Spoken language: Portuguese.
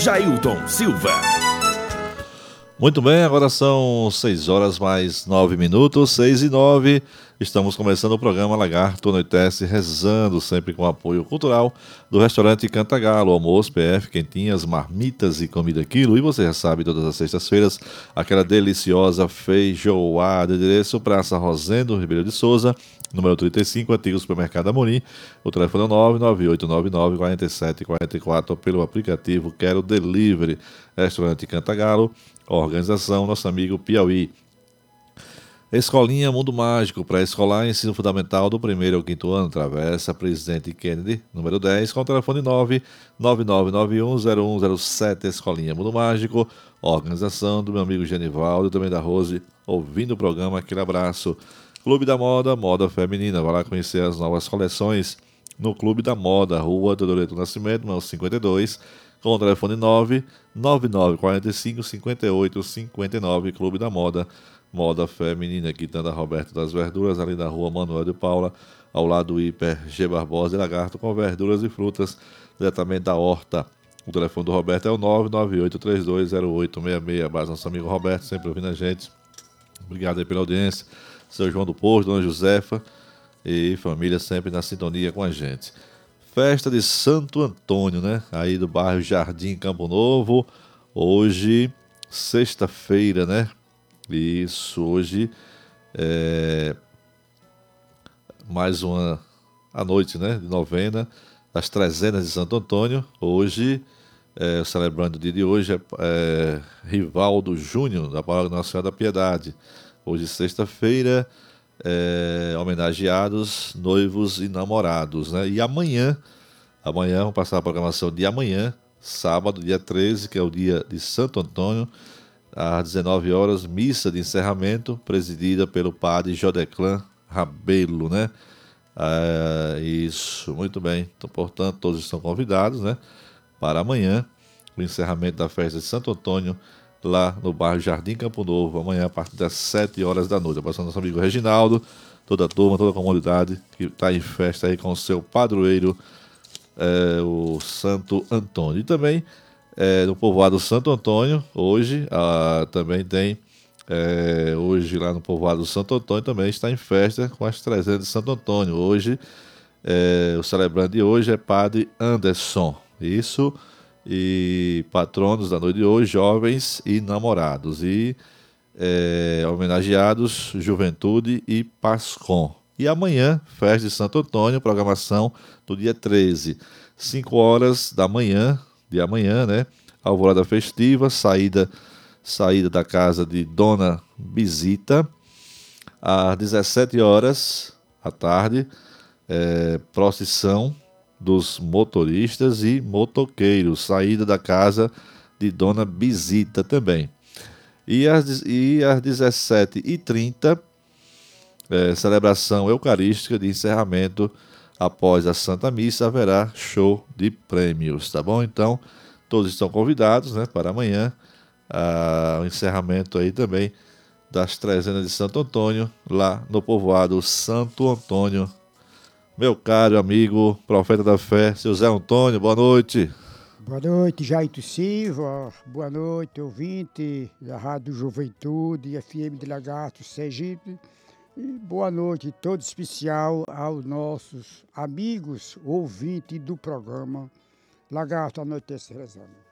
Jailton Silva. Muito bem, agora são 6 horas mais 9 minutos, 6 e 9. Estamos começando o programa Lagarto Anoitece, rezando sempre com apoio cultural do restaurante Cantagalo, almoço, PF, quentinhas, marmitas e comida quilo. E você já sabe, todas as sextas-feiras, aquela deliciosa feijoada. Endereço Praça Rosendo, Ribeiro de Souza, número 35, antigo supermercado Amorim. O telefone é 99899-4744 pelo aplicativo Quero Delivery. Restaurante Cantagalo, organização nosso amigo Piauí. Escolinha Mundo Mágico, pré-escolar, ensino fundamental do 1º ao 5º ano, Travessa Presidente Kennedy, número 10, com o telefone 999910107, Escolinha Mundo Mágico, organização do meu amigo Genivaldo e também da Rose, ouvindo o programa, aquele abraço. Clube da Moda, moda feminina, vai lá conhecer as novas coleções no Clube da Moda, Rua Teodoreto Nascimento, número 52, com o telefone 999455859, Clube da Moda, moda feminina, quitanda Roberto das Verduras, ali na Rua Manuel de Paula, ao lado do Hiper G Barbosa e Lagarto, com verduras e frutas, diretamente da horta. O telefone do Roberto é o 998320866, base nosso amigo Roberto, sempre ouvindo a gente. Obrigado aí pela audiência. Seu João do Posto, Dona Josefa e família sempre na sintonia com a gente. Festa de Santo Antônio, né? Aí do bairro Jardim Campo Novo. Hoje, sexta-feira, né? Isso, hoje é mais uma a noite, né? De novena, das trezenas de Santo Antônio. Hoje, celebrando o dia de hoje, é Rivaldo Júnior, da Paróquia Nossa Senhora da Piedade. Hoje, sexta-feira, homenageados, noivos e namorados, né? E amanhã, vamos passar a programação de amanhã, sábado, dia 13, que é o dia de Santo Antônio, às 19 horas, missa de encerramento, presidida pelo padre Jodeclan Rabelo, né? Isso, muito bem. Então, portanto, todos estão convidados, né? Para amanhã, o encerramento da festa de Santo Antônio, lá no bairro Jardim Campo Novo, amanhã a partir das 7 horas da noite. Passando nosso amigo Reginaldo, toda a turma, toda a comunidade que está em festa aí com o seu padroeiro, o Santo Antônio. E também no povoado Santo Antônio, hoje também tem, hoje lá no povoado Santo Antônio também está em festa com as 300 de Santo Antônio. Hoje, o celebrante de hoje é Padre Anderson, isso, e patronos da noite de hoje, jovens e namorados, e homenageados, Juventude e Pascom. E amanhã, festa de Santo Antônio, programação do dia 13, 5 horas da manhã, de amanhã, né? Alvorada festiva, saída da casa de Dona Bisita, às 17 horas à tarde, procissão dos motoristas e motoqueiros, saída da casa de Dona Bisita também. E às 17h30, celebração eucarística de encerramento. Após a Santa Missa, haverá show de prêmios, tá bom? Então, todos estão convidados, né, para amanhã, o encerramento aí também das trezenas de Santo Antônio, lá no povoado Santo Antônio. Meu caro amigo, profeta da fé, seu Zé Antônio, boa noite. Boa noite, Jailton Silva. Boa noite, ouvinte da Rádio Juventude, FM de Lagarto, Sergipe. E boa noite, todo especial aos nossos amigos ouvintes do programa Lagarto Anoitece Rezando.